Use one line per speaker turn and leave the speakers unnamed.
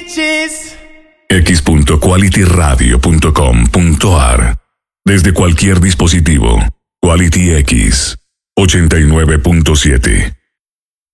bitches.
x.qualityradio.com.ar. Desde cualquier dispositivo. Quality X 89.7.